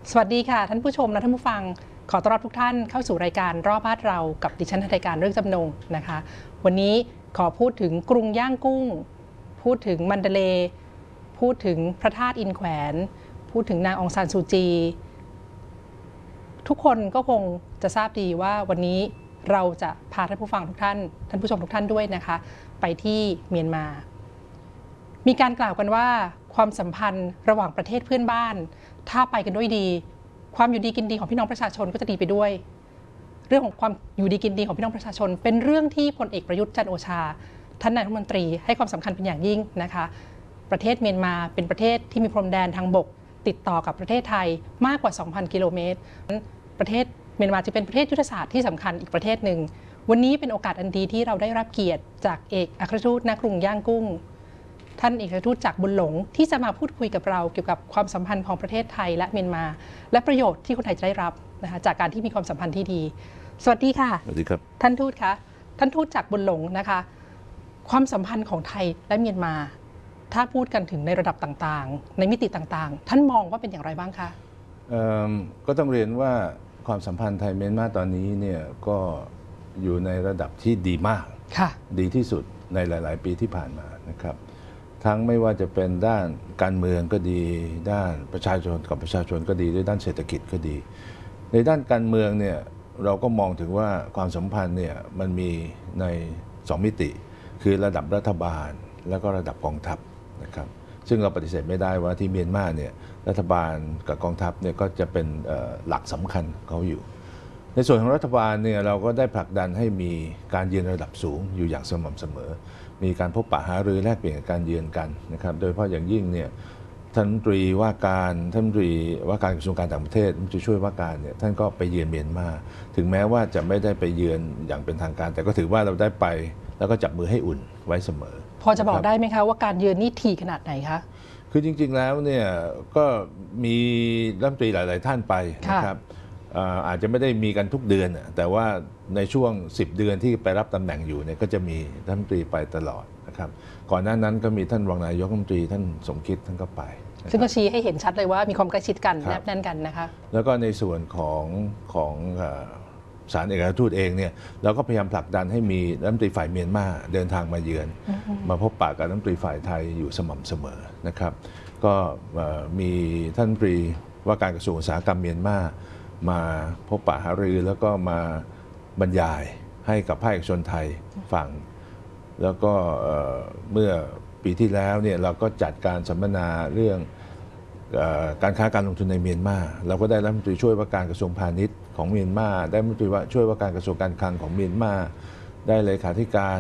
สวัสดีค่ะท่านผู้ชมและท่านผู้ฟังขอต้อนรับทุกท่านเข้าสู่รายการรอบบ้านเรากับดิฉันรายการเรื่องจำนงนะคะวันนี้ขอพูดถึงกรุงย่างกุ้งพูดถึงมันเดเลย์พูดถึงพระธาตุอินแขวนพูดถึงนางองซานซูจีทุกคนก็คงจะทราบดีว่าวันนี้เราจะพาท่านผู้ฟังทุกท่านท่านผู้ชมทุกท่านด้วยนะคะไปที่เมียนมามีการกล่าวกันว่าความสัมพันธ์ระหว่างประเทศเพื่อนบ้านถ้าไปกันด้วยดีความอยู่ดีกินดีของพี่น้องประชาชนก็จะดีไปด้วยเรื่องของความอยู่ดีกินดีของพี่น้องประชาชนเป็นเรื่องที่พลเอกประยุทธ์จันทร์โอชาท่านนายกรัฐมนตรีให้ความสำคัญเป็นอย่างยิ่งนะคะประเทศเมียนมาเป็นประเทศที่มีพรมแดนทางบกติดต่อกับประเทศไทยมากกว่า 2,000 กิโลเมตรประเทศเมียนมาจะเป็นประเทศยุทธศาสตร์ที่สำคัญอีกประเทศหนึ่งวันนี้เป็นโอกาสอันดีที่เราได้รับเกียรติจากเอกอัครราชทูตณกรุงย่างกุ้งท่านเอกอัครราชทูตจากบุญหลงที่จะมาพูดคุยกับเราเกี่ยวกับความสัมพันธ์ของประเทศไทยและเมียนมาและประโยชน์ที่คนไทยจะได้รับนะคะจากการที่มีความสัมพันธ์ที่ดีสวัสดีค่ะสวัสดีครับท่านทูตคะท่านทูตจากบุญหลงนะคะความสัมพันธ์ของไทยและเมียนมาถ้าพูดกันถึงในระดับต่างๆในมิติต่างๆท่านมองว่าเป็นอย่างไรบ้างคะก็ต้องเรียนว่าความสัมพันธ์ไทยเมียนมาตอนนี้เนี่ยก็อยู่ในระดับที่ดีมากดีที่สุดในหลายๆปีที่ผ่านมานะครับทั้งไม่ว่าจะเป็นด้านการเมืองก็ดีด้านประชาชนกับประชาชนก็ดีด้วยด้านเศรษฐกิจก็ดีในด้านการเมืองเนี่ยเราก็มองถึงว่าความสัมพันธ์เนี่ยมันมีใน2มิติคือระดับรัฐบาลแล้วก็ระดับกองทัพนะครับซึ่งเราปฏิเสธไม่ได้ว่าที่เมียนมาเนี่ยรัฐบาลกับกองทัพเนี่ยก็จะเป็นหลักสำคัญเขาอยู่ในส่วนของรัฐบาลเนี่ยเราก็ได้ผลักดันให้มีการเยือนระดับสูงอยู่อย่างสม่ำเสมอมีการพบปะหารือแลกเปลี่ยนการเยือนกันนะครับโดยเฉพาะอย่างยิ่งเนี่ยท่านรัฐมนตรีว่าการกระทรวงการต่างประเทศจะช่วยว่าการเนี่ยท่านก็ไปเยือนเมียนมาถึงแม้ว่าจะไม่ได้ไปเยือนอย่างเป็นทางการแต่ก็ถือว่าเราได้ไปแล้วก็จับมือให้อุ่นไว้เสมอพอจะบอกได้ไหมคะว่าการเยือนนี่ถี่ขนาดไหนคะคือจริงๆแล้วเนี่ยก็มีรัฐมนตรีหลายๆท่านไปนะครับอาจจะไม่ได้มีกันทุกเดือนแต่ว่าในช่วง10 เดือนที่ไปรับตำแหน่งอยู่เนี่ยก็จะมีรัฐมนตรีไปตลอดนะครับก่อนหน้านั้นก็มีท่านรองนายกรัฐมนตรีท่านสมคิดท่านก็ไปซึ่งก็ชี้ให้เห็นชัดเลยว่ามีความใกล้ชิดกันแนบแน่นกันนะคะแล้วก็ในส่วนของศาลเอกอัครราชทูตเองเนี่ยเราก็พยายามผลักดันให้มีรัฐมนตรีฝ่ายเมียนมาเดินทางมาเยือนมาพบปะกับรัฐมนตรีฝ่ายไทยอยู่สม่ำเสมอนะครับก็มีท่านรัฐมนตรีว่าการกระทรวงอุตสาหกรรมเมียนมาพบปะหารือแล้วก็มาบรรยายให้กับภาคเอกชนไทยฟังแล้วก็เมื่อปีที่แล้วเนี่ยเราก็จัดการสัมมนาเรื่องการค้าการลงทุนในเมียนมาเราก็ได้รัฐมนตรีช่วยว่าการกระทรวงพาณิชย์ของเมียนมาได้รัฐมนตรีช่วยว่าการกระทรวงการคลังของเมียนมาได้เลขาธิการ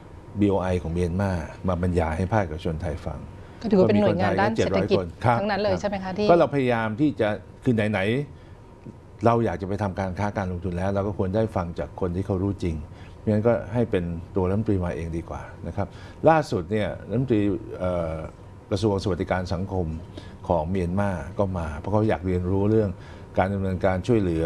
BOI ของเมียนมาบรรยายให้ภาคเอกชนไทยฟังก็ถือว่าเป็นหน่วยงานด้านเศรษฐกิจทั้งนั้นเลยใช่ไหมคะที่ก็เราพยายามที่จะคือไหนเราอยากจะไปทำการค้าการลงทุนแล้วเราก็ควรได้ฟังจากคนที่เขารู้จริงงั้นก็ให้เป็นตัวรัฐมนตรีมาเองดีกว่านะครับล่าสุดเนี่ยรัฐมนตรีกระทรวงสวัสดิการสังคมของเมียนมาก็มาเพราะเขาอยากเรียนรู้เรื่องการดำเนินการช่วยเหลือ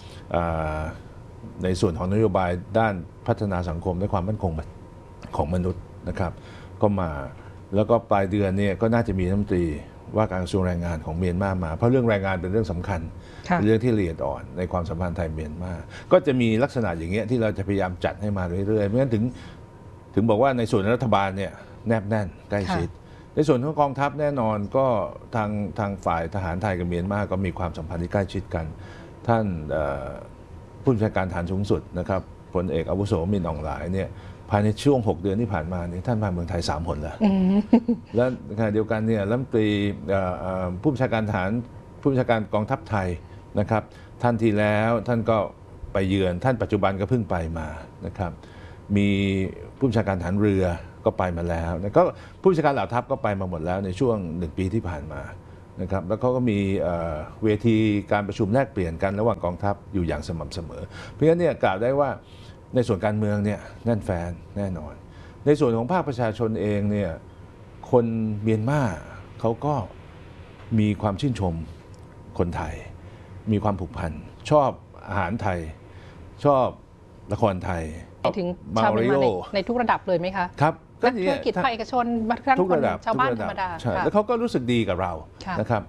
ในส่วนของนโยบายด้านพัฒนาสังคมและความมั่นคงของมนุษย์นะครับก็มาแล้วก็ปลายเดือนเนี่ยก็น่าจะมีรัฐมนตรีว่าการกระทรวงแรงงานของเมียนมาเพราะเรื่องแรงงานเป็นเรื่องสำคัญเป็นเรื่องที่ละเอียดอ่อนในความสัมพันธ์ไทยเมียนมาก็จะมีลักษณะอย่างเงี้ยที่เราจะพยายามจัดให้มาเรื่อยๆเพราะฉะนั้นถึงบอกว่าในส่วนรัฐบาลเนี่ยแนบแน่นใกล้ชิดในส่วนของกองทัพแน่นอนก็ทางฝ่ายทหารไทยกับเมียนมาก็มีความสัมพันธ์ที่ใกล้ชิดกันท่านผู้บัญชาการฐานสูงสุดนะครับพลเอกอาวุโสมินอองหลายเนี่ยภายในช่วง6 เดือนที่ผ่านมาเนี่ยท่านมาเมืองไทย3 หนแล้วและขณะเดียวกันเนี่ยรัฐมนตรีผู้บัญชาการกองทัพไทยนะครับท่านที่แล้วท่านก็ไปเยือนท่านปัจจุบันก็เพิ่งไปมานะครับมีผู้บัญชาการฐานเรือก็ไปมาแล้วก็ผู้บัญชาการเหล่าทัพก็ไปมาหมดแล้วในช่วง1 ปีที่ผ่านมานะครับแล้วเขาก็มีเวทีการประชุมแลกเปลี่ยนกันระหว่างกองทัพอยู่อย่างสม่ำเสมอเพราะฉะนั้นเนี่ยกล่าวได้ว่าในส่วนการเมืองเนี่ยแน่นแฟนแน่นอนในส่วนของภาคประชาชนเองเนี่ยคนเมียนมาเขาก็มีความชื่นชมคนไทยมีความผูกพันชอบอาหารไทยชอบละครไทยถึงชาวเมียนมาในทุกระดับเลยไหมคะครับนักธุรกิจภาคเอกชนทุกระดับชาวบ้านธรรมดาแล้วเขาก็รู้สึกดีกับเรานะครับ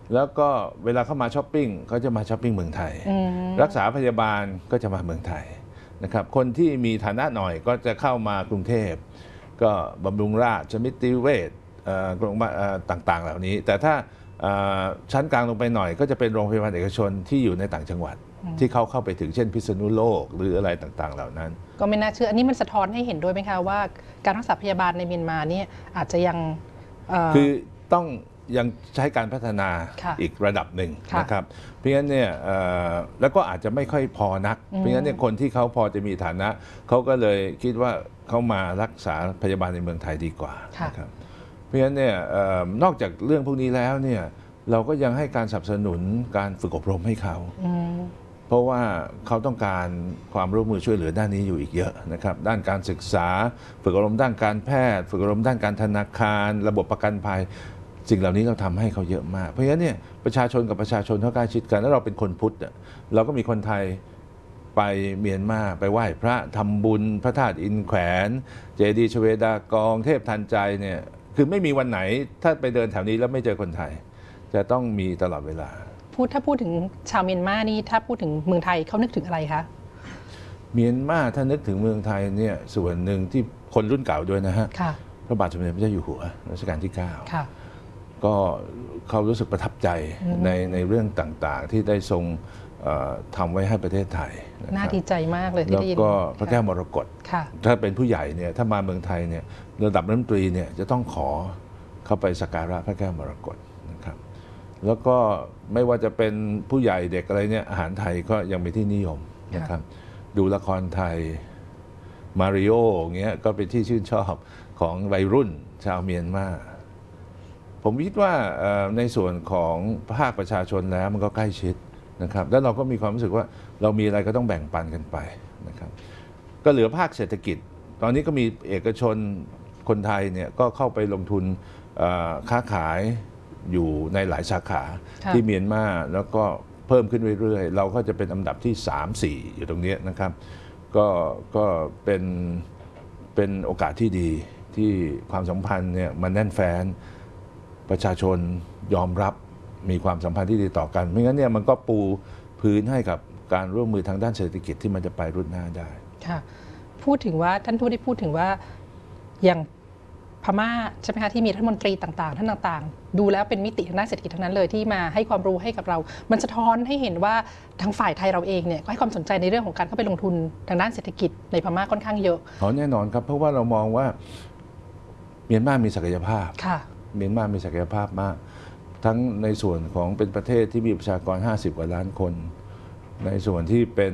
แล้วก็เวลาเข้ามาช้อปปิ้งเขาจะมาช้อปปิ้งเมืองไทยรักษาพยาบาลก็จะมาเมืองไทยนะครับคนที่มีฐานะหน่อยก็จะเข้ามากรุงเทพก็บำรุงราษฎร์มิตรเวชโรงพยาบาลต่างๆเหล่านี้ แต่ถ้าชั้นกลางลงไปหน่อยก็จะเป็นโรงพยาบาลเอกชนที่อยู่ในต่างจังหวัดที่เขาเข้าไปถึงเช่นพิษณุโลกหรืออะไรต่างๆเหล่านั้นก็ไม่น่าเชื่ออันนี้มันสะท้อนให้เห็นด้วยไหมคะว่าการรักษาพยาบาลในเมียนมาเนี่ยอาจจะยังคือต้องยังใช้การพัฒนาอีกระดับหนึ่งนะครับเพราะฉะนั้นเนี่ยแล้วก็อาจจะไม่ค่อยพอนักเพราะฉะนั้นเนี่ยคนที่เขาพอจะมีฐานะเขาก็เลยคิดว่าเขามารักษาพยาบาลในเมืองไทยดีกว่านะครับเพราะฉะนั้นเนี่ยนอกจากเรื่องพวกนี้แล้วเนี่ยเราก็ยังให้การสนับสนุนการฝึกอบรมให้เขาเพราะว่าเขาต้องการความร่วมมือช่วยเหลือด้านนี้อยู่อีกเยอะนะครับด้านการศึกษาฝึกอบรมด้านการแพทย์ฝึกอบรมด้านการธนาคารระบบประกันภัยสิ่งเหล่านี้เราทำให้เขาเยอะมากเพราะฉะนั้นเนี่ยประชาชนกับประชาชนเขาใกล้ชิดกันแล้วเราเป็นคนพุทธเราก็มีคนไทยไปเมียนมาไปไหว้พระทำบุญพระธาตุอินแขวนเจดีย์ชเวดากองเทพทันใจเนี่ยคือไม่มีวันไหนถ้าไปเดินแถวนี้แล้วไม่เจอคนไทยจะต้องมีตลอดเวลาถ้าพูดถึงชาวเมียนมานี่ถ้าพูดถึงเมืองไทยเขานึกถึงอะไรคะเมียนมาถ้านึกถึงเมืองไทยเนี่ยส่วนหนึ่งที่คนรุ่นเก่าด้วยนะฮะพระบาทสมเด็จพระเจ้าอยู่หัวรัชกาลที่9ก็เขารู้สึกประทับใจในเรื่องต่างๆที่ได้ทรงทำไว้ให้ประเทศไทยน่าดีใจมากเลยที่ได้ยินแล้วก็พระแก้วมรกตถ้าเป็นผู้ใหญ่เนี่ยถ้ามาเมืองไทยเนี่ยระดับรัฐมนตรีเนี่ยจะต้องขอเข้าไปสักการะพระแก้วมรกตนะครับแล้วก็ไม่ว่าจะเป็นผู้ใหญ่เด็กอะไรเนี่ยอาหารไทยก็ยังเป็นที่นิยมนะครับดูละครไทยมาริโออย่างเงี้ยก็เป็นที่ชื่นชอบของวัยรุ่นชาวเมียนมาผมคิดว่าในส่วนของภาคประชาชนแล้วมันก็ใกล้ชิดนะครับแล้วเราก็มีความรู้สึกว่าเรามีอะไรก็ต้องแบ่งปันกันไปนะครับก็เหลือภาคเศรษฐกิจตอนนี้ก็มีเอกชนคนไทยเนี่ยก็เข้าไปลงทุนค้าขายอยู่ในหลายสาขาที่เมียนมาแล้วก็เพิ่มขึ้นเรื่อยๆเราก็จะเป็นอันดับที่3-4อยู่ตรงนี้นะครับก็เป็นโอกาสที่ดีที่ความสัมพันธ์เนี่ยมันแน่นแฟ้นประชาชนยอมรับมีความสัมพันธ์ที่ดีต่อกันไม่งั้นเนี่ยมันก็ปูพื้นให้กับการร่วมมือทางด้านเศรษฐกิจที่มันจะไปรุ่นหน้าได้ค่ะพูดถึงว่าท่านทูตได้พูดถึงว่าอย่างพม่าใช่ไหมคะที่มีรัฐมนตรีต่างๆท่านต่างๆดูแล้วเป็นมิติทางด้านเศรษฐกิจทั้งนั้นเลยที่มาให้ความรู้ให้กับเรามันสะท้อนให้เห็นว่าทางฝ่ายไทยเราเองเนี่ยก็ให้ความสนใจในเรื่องของการเข้าไปลงทุนทางด้านเศรษฐกิจในพม่าค่อนข้างเยอะแน่นอนครับเพราะว่าเรามองว่าเมียนมามีศักยภาพเมียนมามีศักยภาพมากทั้งในส่วนของเป็นประเทศที่มีประชากร50 กว่าล้านคนในส่วนที่เป็น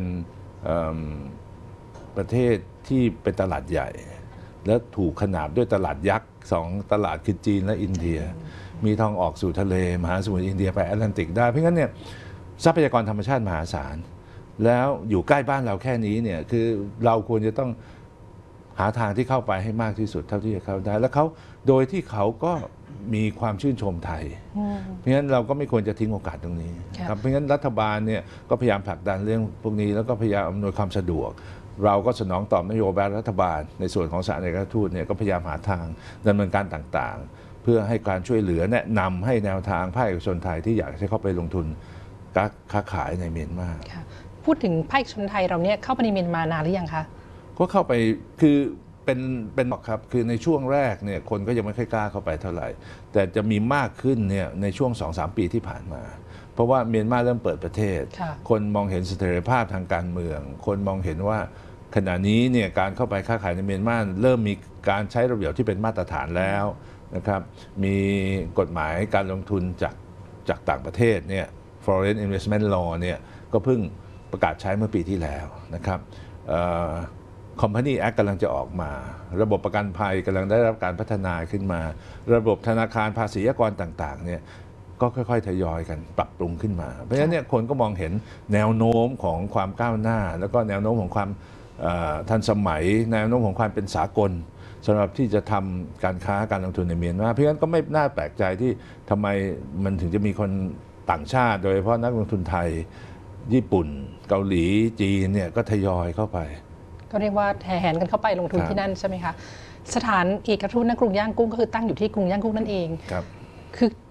ประเทศที่เป็นตลาดใหญ่และถูกขนาบด้วยตลาดยักษ์2 ตลาดคือจีนและอินเดียมีทางออกสู่ทะเลมหาสมุทรอินเดียไปแอตแลนติกได้เพราะงั้นเนี่ยทรัพยากรธรรมชาติมหาศาลแล้วอยู่ใกล้บ้านเราแค่นี้เนี่ยคือเราควรจะต้องหาทางที่เข้าไปให้มากที่สุดเท่าที่จะเข้าได้แล้วเขาโดยที่เขาก็มีความชื่นชมไทยเพราะฉะนั้นเราก็ไม่ควรจะทิ้งโอกาสตรงนี้ครับเพราะฉะนั้นรัฐบาลเนี่ยก็พยายามผลักดันเรื่องพวกนี้แล้วก็พยายามอำนวยความสะดวกเราก็สนองตอบนโยบายรัฐบาลในส่วนของสถานเอกอัครราชทูตเนี่ยก็พยายามหาทางดำเนินการต่างๆเพื่อให้การช่วยเหลือแนะนำให้แนวทางภาคเอกชนไทยที่อยากจะเข้าไปลงทุนค้าขายในเมียนมาพูดถึงภาคเอกชนไทยเราเนี่ยเข้าไปในเมียนมานานหรือยังคะก็เข้าไปคือเป็นบอกครับคือในช่วงแรกเนี่ยคนก็ยังไม่ค่อยกล้าเข้าไปเท่าไหร่แต่จะมีมากขึ้นเนี่ยในช่วง 2-3 ปีที่ผ่านมาเพราะว่าเมียนมาเริ่มเปิดประเทศคนมองเห็นเสถียรภาพทางการเมืองคนมองเห็นว่าขณะนี้เนี่ยการเข้าไปค้าขายในเมียนมาเริ่มมีการใช้ระเบียบที่เป็นมาตรฐานแล้วนะครับมีกฎหมายการลงทุนจากต่างประเทศเนี่ย Foreign Investment Law เนี่ยก็เพิ่งประกาศใช้เมื่อปีที่แล้วนะครับCompany Act กำลังจะออกมาระบบประกันภัยกำลังได้รับการพัฒนาขึ้นมาระบบธนาคารภาษีอากรต่างๆเนี่ยก็ค่อยๆทยอยกันปรับปรุงขึ้นมาเพราะฉะนั้นเนี่ยคนก็มองเห็นแนวโน้มของความก้าวหน้าแล้วก็แนวโน้มของความทันสมัยแนวโน้มของความเป็นสากลสำหรับที่จะทำการค้าการลงทุนในเมียนมาเพราะฉะนั้นก็ไม่น่าแปลกใจที่ทำไมมันถึงจะมีคนต่างชาติโดยเฉพาะนักลงทุนไทยญี่ปุ่นเกาหลีจีนเนี่ยก็ทยอยเข้าไปก็เรียกว่าแห่แหนกันเข้าไปลงทุนที่นั่นใช่ไหมคะสถานเอกอัครราชทูตณกรุงย่างกุ้งก็คือตั้งอยู่ที่กรุงย่างกุ้งนั่นเองคือ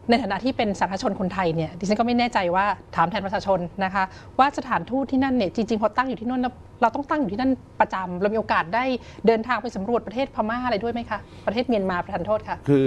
ในฐานะที่เป็นสาธารณชนคนไทยเนี่ยดิฉันก็ไม่แน่ใจว่าถามแทนประชาชนนะคะว่าสถานทูตที่นั่นเนี่ยจริงๆพอตั้งอยู่ที่นู่นเราต้องตั้งอยู่ที่นั่นประจำเรามีโอกาสได้เดินทางไปสำรวจประเทศพม่าอะไรด้วยไหมคะประเทศเมียนมาประทานโทษค่ะ